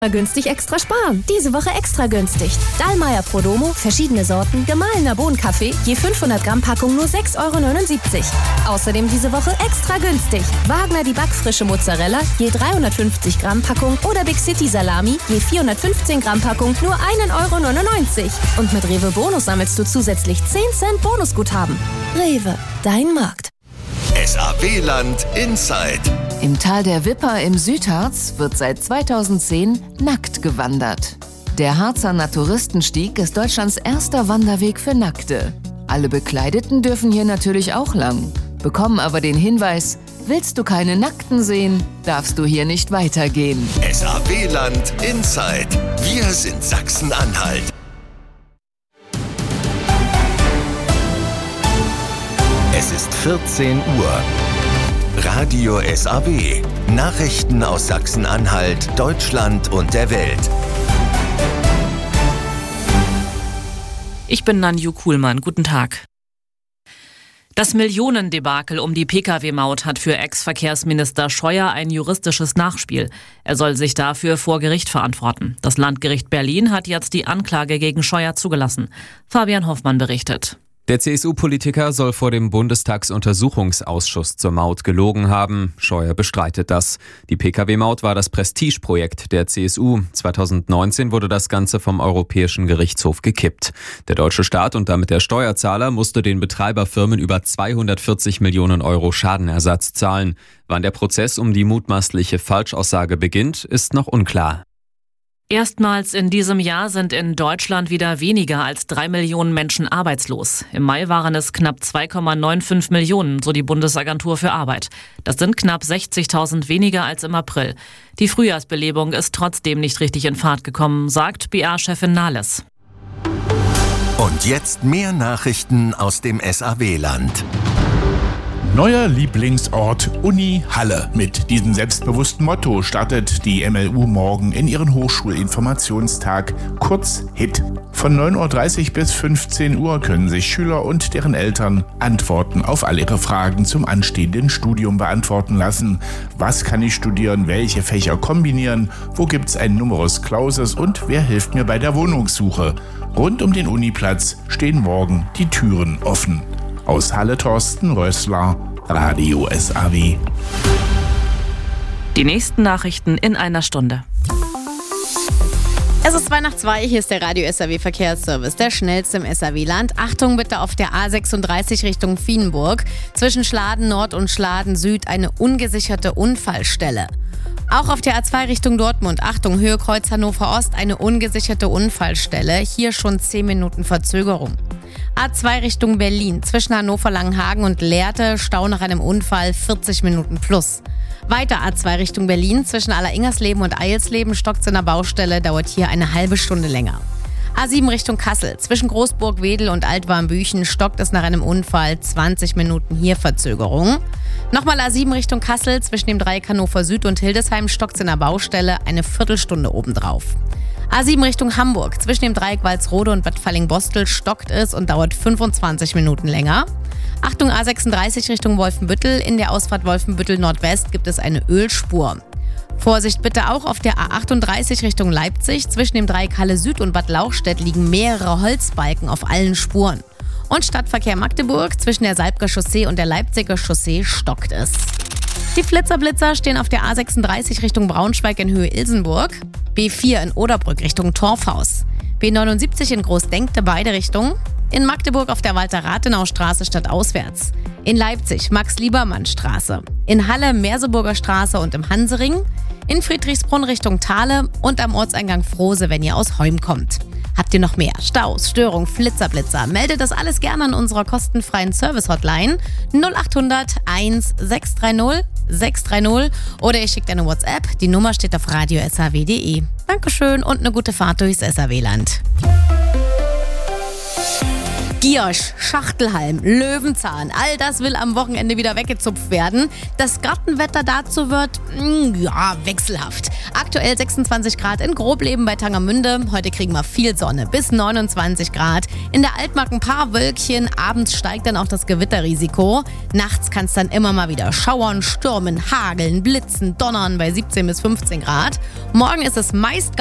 Günstig extra sparen. Diese Woche extra günstig. Dallmayr Prodomo, verschiedene Sorten, gemahlener Bohnenkaffee, je 500 Gramm Packung nur 6,79 €. Außerdem diese Woche extra günstig. Wagner die backfrische Mozzarella, je 350 Gramm Packung oder Big City Salami, je 415 Gramm Packung nur 1,99 €. Und mit Rewe Bonus sammelst du zusätzlich 10 Cent Bonusguthaben. Rewe, dein Markt. SAW-Land Inside. Im Tal der Wipper im Südharz wird seit 2010 nackt gewandert. Der Harzer Naturistenstieg ist Deutschlands erster Wanderweg für Nackte. Alle Bekleideten dürfen hier natürlich auch lang, bekommen aber den Hinweis: willst du keine Nackten sehen, darfst du hier nicht weitergehen. SAW-Land Inside. Wir sind Sachsen-Anhalt. Es ist 14 Uhr. Radio SAW. Nachrichten aus Sachsen-Anhalt, Deutschland und der Welt. Ich bin Nanju Kuhlmann. Guten Tag. Das Millionendebakel um die Pkw-Maut hat für Ex-Verkehrsminister Scheuer ein juristisches Nachspiel. Er soll sich dafür vor Gericht verantworten. Das Landgericht Berlin hat jetzt die Anklage gegen Scheuer zugelassen. Fabian Hoffmann berichtet. Der CSU-Politiker soll vor dem Bundestagsuntersuchungsausschuss zur Maut gelogen haben. Scheuer bestreitet das. Die Pkw-Maut war das Prestigeprojekt der CSU. 2019 wurde das Ganze vom Europäischen Gerichtshof gekippt. Der deutsche Staat und damit der Steuerzahler musste den Betreiberfirmen über 240 Millionen € Schadenersatz zahlen. Wann der Prozess um die mutmaßliche Falschaussage beginnt, ist noch unklar. Erstmals in diesem Jahr sind in Deutschland wieder weniger als 3 Millionen Menschen arbeitslos. Im Mai waren es knapp 2,95 Millionen, so die Bundesagentur für Arbeit. Das sind knapp 60.000 weniger als im April. Die Frühjahrsbelebung ist trotzdem nicht richtig in Fahrt gekommen, sagt BA-Chefin Nahles. Und jetzt mehr Nachrichten aus dem SAW-Land. Neuer Lieblingsort Uni Halle. Mit diesem selbstbewussten Motto startet die MLU morgen in ihren Hochschulinformationstag, kurz HIT. Von 9:30 Uhr bis 15 Uhr können sich Schüler und deren Eltern Antworten auf all ihre Fragen zum anstehenden Studium beantworten lassen. Was kann ich studieren? Welche Fächer kombinieren? Wo gibt's ein Numerus Clausus? Und wer hilft mir bei der Wohnungssuche? Rund um den Uniplatz stehen morgen die Türen offen. Aus Halle Thorsten Rössler, Radio SAW. Die nächsten Nachrichten in einer Stunde. Es ist 2:02, hier ist der Radio SAW Verkehrsservice, der schnellste im SAW-Land. Achtung bitte auf der A36 Richtung Vienburg. Zwischen Schladen Nord und Schladen Süd eine ungesicherte Unfallstelle. Auch auf der A2 Richtung Dortmund, Achtung, Höhe Kreuz Hannover Ost, eine ungesicherte Unfallstelle. Hier schon 10 Minuten Verzögerung. A2 Richtung Berlin, zwischen Hannover-Langenhagen und Lehrte, Stau nach einem Unfall, 40 Minuten plus. Weiter A2 Richtung Berlin, zwischen Alleringersleben und Eilsleben, stockt's in der Baustelle, dauert hier eine halbe Stunde länger. A7 Richtung Kassel, zwischen Großburg-Wedel und Altwarmbüchen, stockt es nach einem Unfall, 20 Minuten hier Verzögerung. Nochmal A7 Richtung Kassel, zwischen dem Dreieck Hannover Süd und Hildesheim, stockt's in der Baustelle, eine Viertelstunde obendrauf. A7 Richtung Hamburg, zwischen dem Dreieck Walsrode und Bad Falling-Bostel stockt es und dauert 25 Minuten länger. Achtung A36 Richtung Wolfenbüttel, in der Ausfahrt Wolfenbüttel Nordwest gibt es eine Ölspur. Vorsicht bitte auch auf der A38 Richtung Leipzig, zwischen dem Dreieck Halle Süd und Bad Lauchstädt liegen mehrere Holzbalken auf allen Spuren. Und Stadtverkehr Magdeburg, zwischen der Salbker Chaussee und der Leipziger Chaussee stockt es. Die Flitzer-Blitzer stehen auf der A36 Richtung Braunschweig in Höhe Ilsenburg, B4 in Oderbrück Richtung Torfhaus, B79 in Großdenkte beide Richtungen, in Magdeburg auf der Walter-Rathenau-Straße stadtauswärts, in Leipzig Max-Liebermann-Straße, in Halle Merseburger Straße und im Hansering, in Friedrichsbrunn Richtung Thale und am Ortseingang Frose, wenn ihr aus Heum kommt. Habt ihr noch mehr Staus, Störung, Flitzer-Blitzer? Meldet das alles gerne an unserer kostenfreien Service-Hotline 0800 1630 630 oder ihr schickt eine WhatsApp. Die Nummer steht auf radio-saw.de. Dankeschön und eine gute Fahrt durchs SAW-Land. Giersch, Schachtelhalm, Löwenzahn, all das will am Wochenende wieder weggezupft werden. Das Gartenwetter dazu wird, wechselhaft. Aktuell 26 Grad in Grobleben bei Tangermünde. Heute kriegen wir viel Sonne, bis 29 Grad. In der Altmark ein paar Wölkchen. Abends steigt dann auch das Gewitterrisiko. Nachts kann es dann immer mal wieder schauern, stürmen, hageln, blitzen, donnern bei 17 bis 15 Grad. Morgen ist es meist